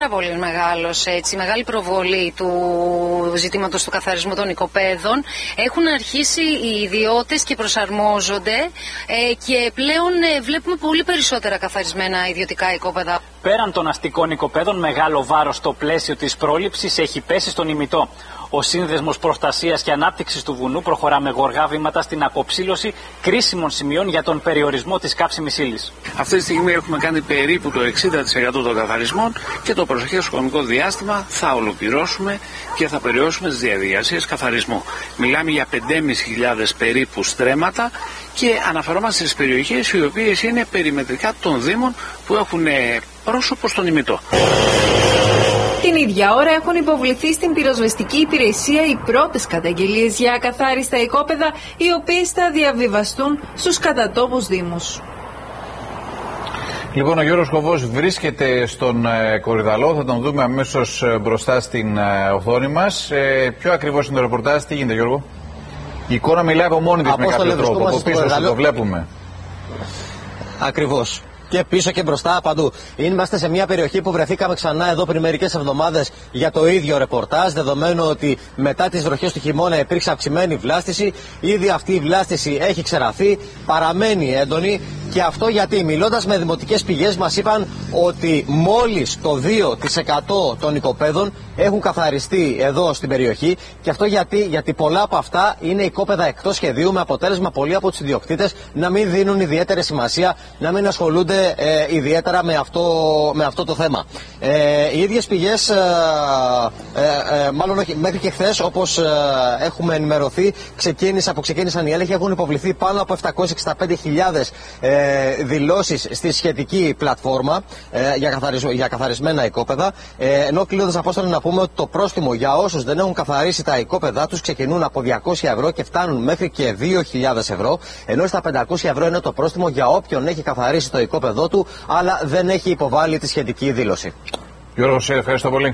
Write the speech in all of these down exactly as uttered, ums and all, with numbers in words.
Πολύ μεγάλος, έτσι, μεγάλη προβολή του ζητήματος του καθαρισμού των οικοπαίδων. Έχουν αρχίσει οι ιδιώτες και προσαρμόζονται ε, και πλέον ε, βλέπουμε πολύ περισσότερα καθαρισμένα ιδιωτικά οικόπεδα. Πέραν των αστικών οικοπαίδων, μεγάλο βάρος στο πλαίσιο της πρόληψης έχει πέσει στον ημιτό. Ο Σύνδεσμος Προστασίας και Ανάπτυξης του Βουνού προχωρά με γοργά βήματα στην αποψήλωση κρίσιμων σημείων για τον περιορισμό της κάψιμης ύλης. Αυτή τη στιγμή έχουμε κάνει περίπου το εξήντα τοις εκατό των καθαρισμών και το προσεχές χρονικό διάστημα θα ολοκληρώσουμε και θα περιορίσουμε τις διαδικασίες καθαρισμού. Μιλάμε για πεντέμισι χιλιάδες περίπου στρέμματα και αναφερόμαστε στις περιοχές οι οποίες είναι περιμετρικά των δήμων που έχουν πρόσωπο στον ημιτό. Την ίδια ώρα έχουν υποβληθεί στην πυροσβεστική υπηρεσία οι πρώτες καταγγελίες για ακαθάριστα οικόπεδα, οι οποίες θα διαβιβαστούν στους κατατόπους δήμους. Λοιπόν, ο Γιώργος Κοβός βρίσκεται στον ε, Κορυδαλό, θα τον δούμε αμέσως ε, μπροστά στην ε, οθόνη μας. Ε, πιο ακριβώς είναι το ρεπορτάζ, τι γίνεται Γιώργο? Η εικόνα μιλάει από μόνη της με κάποιο τρόπο, από πίσω σου το βλέπουμε. Ακριβώς. Και πίσω και μπροστά παντού. Είμαστε σε μια περιοχή που βρεθήκαμε ξανά εδώ πριν μερικές εβδομάδες για το ίδιο ρεπορτάζ. Δεδομένου ότι μετά τις βροχές του χειμώνα υπήρξε αυξημένη βλάστηση. Ήδη αυτή η βλάστηση έχει ξεραθεί, παραμένει έντονη. Και αυτό γιατί, μιλώντας με δημοτικές πηγές, μας είπαν ότι μόλις το δύο τοις εκατό των οικοπαίδων έχουν καθαριστεί εδώ στην περιοχή. Και αυτό γιατί, γιατί πολλά από αυτά είναι οικόπεδα εκτός σχεδίου, με αποτέλεσμα πολλοί από τους ιδιοκτήτες να μην δίνουν ιδιαίτερη σημασία, να μην ασχολούνται Ε, ιδιαίτερα με αυτό, με αυτό το θέμα. Ε, οι ίδιες πηγές, ε, ε, ε, μάλλον όχι, μέχρι και χθες, όπως ε, έχουμε ενημερωθεί, ξεκίνησα, που ξεκίνησαν οι έλεγχοι, έχουν υποβληθεί πάνω από επτακόσιες εξήντα πέντε χιλιάδες ε, δηλώσεις στη σχετική πλατφόρμα ε, για, καθαρισμ, για καθαρισμένα οικόπεδα. Ε, ενώ κλείνοντας, Απόστολε, να πούμε ότι το πρόστιμο για όσους δεν έχουν καθαρίσει τα οικόπεδά τους ξεκινούν από διακόσια ευρώ και φτάνουν μέχρι και δύο χιλιάδες ευρώ, ενώ στα πεντακόσια ευρώ είναι το πρόστιμο για όποιον έχει καθαρίσει το οικόπεδο του, αλλά δεν έχει υποβάλει τη σχετική δήλωση. Γιώργο, σε ευχαριστώ πολύ.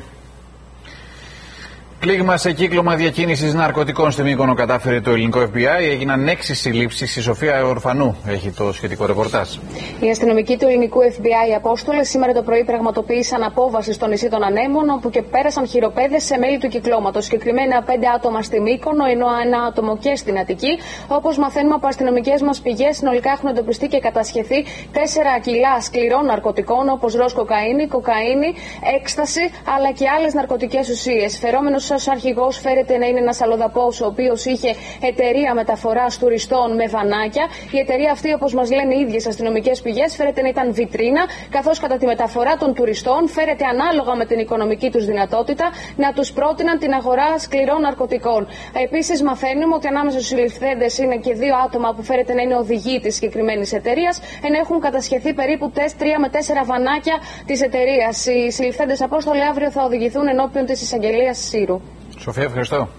Πλήγμα σε κύκλωμα διακίνησης ναρκωτικών στη Μύκονο κατάφερε το ελληνικό εφ μπι άι. Έγιναν έξι συλλήψεις. Η Σοφία Ορφανού έχει το σχετικό ρεπορτάζ. Οι αστυνομικοί του ελληνικού εφ μπι άι, Απόστολε, σήμερα το πρωί πραγματοποίησαν απόβαση στο νησί των Ανέμων, όπου και πέρασαν χειροπέδες σε μέλη του κυκλώματος. Συγκεκριμένα πέντε άτομα στη Μύκονο, ενώ ένα άτομο και στην Αττική. Όπως μαθαίνουμε από αστυνομικές μας πηγές, συνολικά έχουν εντοπιστεί και κατασχεθεί τέσσερα κιλά σκληρών ναρκωτικών, όπως ροζ κοκαίνη, κοκαίνη, έκσταση, αλλά και άλλες ναρκωτικές ουσίες. Φερόμενος ως αρχηγός φέρεται να είναι ένας αλλοδαπός, ο οποίος είχε εταιρεία μεταφοράς τουριστών με βανάκια. Η εταιρεία αυτή, όπως μας λένε οι ίδιες αστυνομικές πηγές, φέρεται να ήταν βιτρίνα, καθώς κατά τη μεταφορά των τουριστών φέρεται ανάλογα με την οικονομική τους δυνατότητα να τους πρότειναν την αγορά σκληρών ναρκωτικών. Επίσης, μαθαίνουμε ότι ανάμεσα στους συλληφθέντες είναι και δύο άτομα που φέρεται να είναι οδηγοί της συγκεκριμένης εταιρείας, ενώ έχουν κατασχεθεί περίπου τρία με τέσσερα βανάκια της εταιρείας. Οι συλληφθέντες, Απόστολε, αύριο θα οδηγηθούν ενώπιον της εισαγγελίας Σύρου. Σοφία, ευχαριστώ.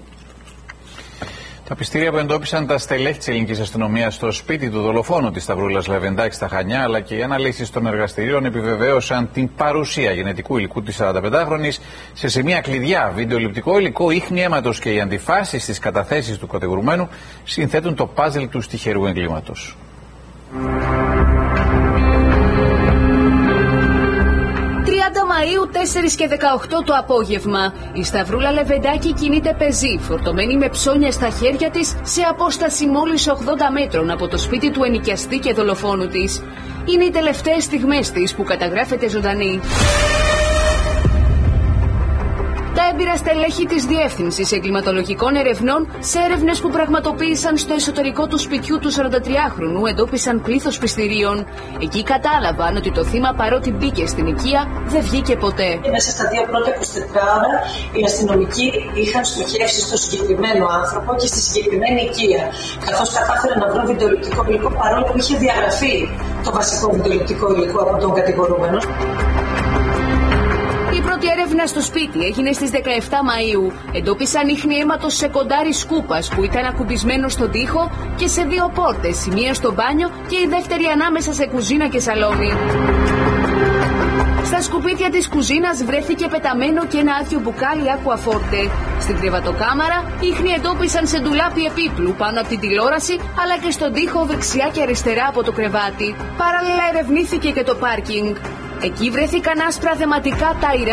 Τα πιστήρια που εντόπισαν τα στελέχη της ελληνικής αστυνομίας στο σπίτι του δολοφόνου της Σταυρούλας Λεβεντάκη στα Χανιά, αλλά και οι αναλύσεις των εργαστηρίων επιβεβαίωσαν την παρουσία γενετικού υλικού της σαρανταπεντάχρονης σε σημεία κλειδιά. Βιντεοληπτικό υλικό, ίχνη αίματος και οι αντιφάσεις στις καταθέσεις του κατηγορουμένου συνθέτουν το πάζλ του τυχερού εγκλήματος. τριάντα Μαΐου, τέσσερις και δεκαοκτώ το απόγευμα. Η Σταυρούλα Λεβεντάκη κινείται πεζή, φορτωμένη με ψώνια στα χέρια της, σε απόσταση μόλις ογδόντα μέτρων από το σπίτι του ενοικιαστή και δολοφόνου της. Είναι οι τελευταίες στιγμές της που καταγράφεται ζωντανή. Τα έμπειρα στελέχη της Διεύθυνσης Εγκληματολογικών Ερευνών, σε έρευνες που πραγματοποίησαν στο εσωτερικό του σπιτιού του σαραντατριάχρονου, εντόπισαν πλήθος πιστηρίων. Εκεί κατάλαβαν ότι το θύμα, παρότι μπήκε στην οικία, δεν βγήκε ποτέ. Μέσα στα δύο πρώτα εικοσιτετρά ώρα, οι αστυνομικοί είχαν στοχεύσει στο συγκεκριμένο άνθρωπο και στη συγκεκριμένη οικία. Καθώς κατάφεραν να βρουν βιντεοληπτικό υλικό, παρόλο που είχε διαγραφεί το βασικό βιντεοληπτικό υλικό από τον κατηγορούμενο. Η πρώτη έρευνα στο σπίτι έγινε στις δεκαεπτά Μαΐου. Εντόπισαν ίχνη αίματος σε κοντάρι σκούπας που ήταν ακουμπισμένο στον τοίχο και σε δύο πόρτες, η μία στο μπάνιο και η δεύτερη ανάμεσα σε κουζίνα και σαλόνι. Στα σκουπίτια της κουζίνας βρέθηκε πεταμένο και ένα άδειο μπουκάλι ακουαφόρτε. Στην κρεβατοκάμαρα ίχνη εντόπισαν σε ντουλάπι επίπλου πάνω από την τηλεόραση, αλλά και στον τοίχο δεξιά και αριστερά από το κρεβάτι. Παράλληλα ερευνήθηκε και το πάρκινγκ. Εκεί βρέθηκαν άσπρα δεματικά τάιρα